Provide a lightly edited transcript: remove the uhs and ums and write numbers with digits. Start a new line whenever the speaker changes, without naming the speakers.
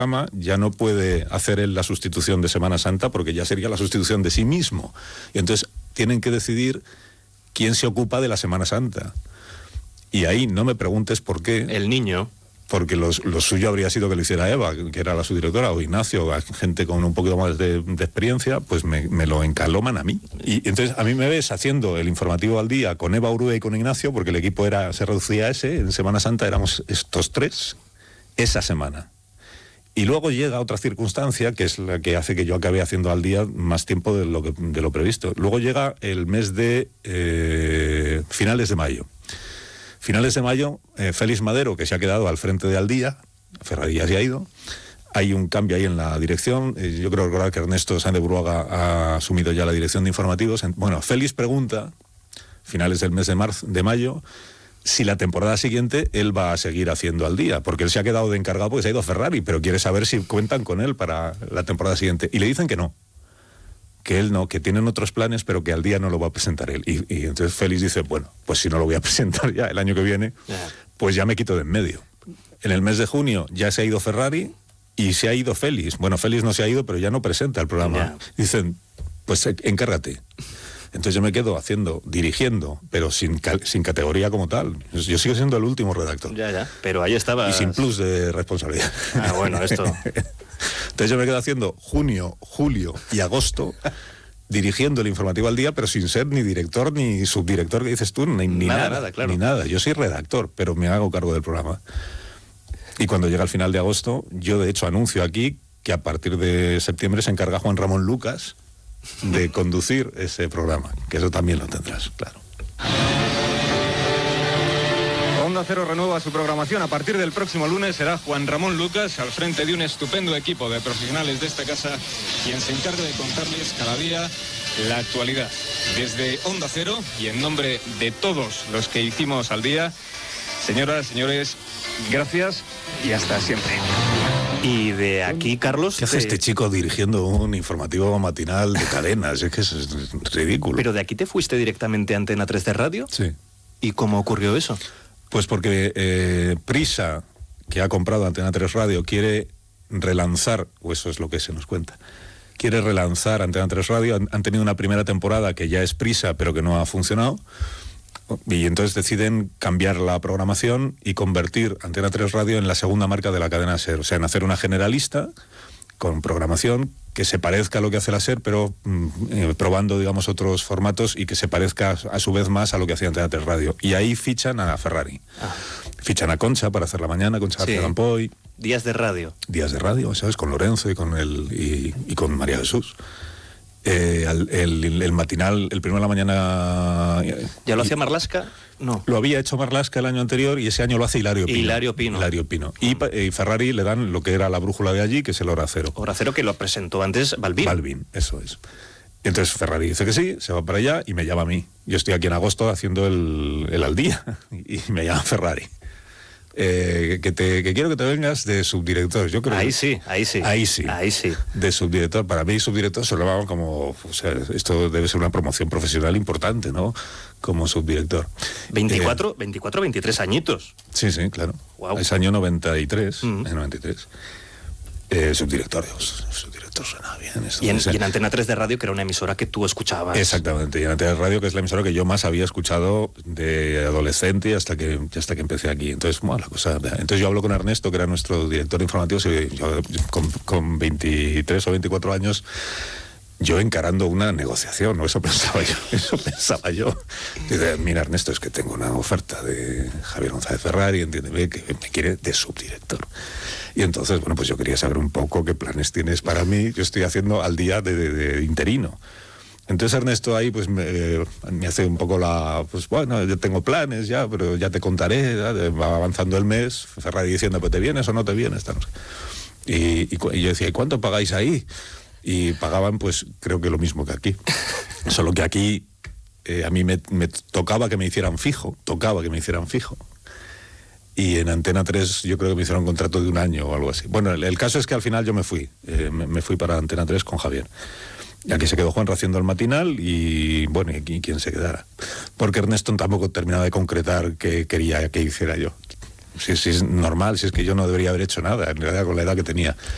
ya no puede hacer él la sustitución de Semana Santa porque ya sería la sustitución de sí mismo. Y entonces tienen que decidir quién se ocupa de la Semana Santa. Y ahí no me preguntes por qué.
El niño.
Porque lo suyo habría sido que lo hiciera Eva, que era la subdirectora, o Ignacio, gente con un poquito más de experiencia, pues me lo encaloman a mí. Y entonces a mí me ves haciendo el informativo al día con Eva Urue y con Ignacio, porque el equipo se reducía a ese. En Semana Santa éramos estos tres esa semana. Y luego llega otra circunstancia, que es la que hace que yo acabe haciendo al día más tiempo de lo previsto. Luego llega el mes de finales de mayo. Finales de mayo, Félix Madero, que se ha quedado al frente de Al Día, Ferrari ya se ha ido, hay un cambio ahí en la dirección. Yo creo recordar que Ernesto Sáenz de Buruaga ha asumido ya la dirección de informativos. Bueno, Félix pregunta, finales del mes de mayo, si la temporada siguiente él va a seguir haciendo Al Día, porque él se ha quedado de encargado porque se ha ido a Ferrari, pero quiere saber si cuentan con él para la temporada siguiente. Y le dicen que no, que él no, que tienen otros planes, pero que Al Día no lo va a presentar él. Y entonces Félix dice, bueno, pues si no lo voy a presentar ya el año que viene, pues ya me quito de en medio. En el mes de junio ya se ha ido Ferrari y se ha ido Félix. Bueno, Félix no se ha ido, pero ya no presenta el programa. Dicen, pues encárgate. Entonces yo me quedo dirigiendo, pero sin categoría como tal. Yo sigo siendo el último redactor.
Ya, pero ahí estaba.
Y sin plus de responsabilidad.
Ah, bueno, esto.
Entonces yo me quedo haciendo junio, julio y agosto, dirigiendo el informativo Al Día, pero sin ser ni director ni subdirector, que dices tú, ni nada, claro. Ni nada. Yo soy redactor, pero me hago cargo del programa. Y cuando llega el final de agosto, yo de hecho anuncio aquí que a partir de septiembre se encarga Juan Ramón Lucas de conducir ese programa, que eso también lo tendrás, claro.
Onda Cero renueva su programación. A partir del próximo lunes será Juan Ramón Lucas, al frente de un estupendo equipo de profesionales de esta casa, quien se encarga de contarles cada día la actualidad. Desde Onda Cero y en nombre de todos los que hicimos Al Día, señoras, señores, gracias y hasta siempre.
Y de aquí, Carlos...
¿Qué hace este chico dirigiendo un informativo matinal de cadenas? Es que es ridículo.
¿Pero de aquí te fuiste directamente a Antena 3 de Radio?
Sí.
¿Y cómo ocurrió eso?
Pues porque Prisa, que ha comprado Antena 3 Radio, quiere relanzar, o eso es lo que se nos cuenta, quiere relanzar Antena 3 Radio. Han tenido una primera temporada que ya es Prisa, pero que no ha funcionado. Y entonces deciden cambiar la programación y convertir Antena 3 Radio en la segunda marca de la cadena SER. O sea, en hacer una generalista con programación que se parezca a lo que hace la SER, pero probando, digamos, otros formatos y que se parezca a su vez más a lo que hacía Antena 3 Radio. Y ahí fichan a Ferrari. Fichan a Concha para hacer la mañana, Concha García Campoy.
Días de radio.
Días de radio, ¿sabes? Con Lorenzo y con María Jesús. El matinal, el primero de la mañana...
¿Ya lo hacía Marlaska? No.
Lo había hecho Marlaska el año anterior y ese año lo hace Hilario Pino.
Hilario Pino.
Y Ferrari le dan lo que era la brújula de allí, que es el Hora Cero.
Hora Cero, que lo presentó antes Balbín.
Balbín, eso es. Entonces Ferrari dice que sí, se va para allá y me llama a mí. Yo estoy aquí en agosto haciendo el Al Día y me llama Ferrari. Que quiero que te vengas de subdirector. Yo creo
ahí sí.
De subdirector. Para mí subdirector se lo llamaban como, o sea, esto debe ser una promoción profesional importante, ¿no? Como subdirector.
23 añitos.
Sí, claro.
Wow.
Es año 93, en 93. Subdirector suena bien.
Y en Antena 3 de Radio, que era una emisora que tú escuchabas.
Exactamente, y en Antena 3 Radio, que es la emisora que yo más había escuchado de adolescente hasta que empecé aquí. Entonces, bueno, entonces yo hablo con Ernesto, que era nuestro director de informativos, y yo, con 23 o 24 años, yo encarando una negociación, ¿no? Eso pensaba yo. Dice, mira, Ernesto, es que tengo una oferta de Javier González Ferrari, entiéndeme, que me quiere de subdirector. Y entonces, bueno, pues yo quería saber un poco qué planes tienes para mí. Yo estoy haciendo Al Día de interino. Entonces Ernesto ahí pues me hace un poco pues bueno, yo tengo planes ya, pero ya te contaré, ¿ya? Va avanzando el mes, Ferrari diciendo, pues ¿te vienes o no te vienes? Y yo decía, ¿y cuánto pagáis ahí? Y pagaban, pues creo que lo mismo que aquí. Solo que aquí a mí me tocaba que me hicieran fijo. Y en Antena 3 yo creo que me hicieron un contrato de 1 año o algo así. Bueno, el caso es que al final yo me fui. Me fui para Antena 3 con Javier. Y aquí se quedó Juanra haciendo el matinal y, bueno, y aquí quien se quedara. Porque Ernesto tampoco terminaba de concretar qué quería que hiciera yo. Si es normal, si es que yo no debería haber hecho nada, en realidad con la edad que tenía.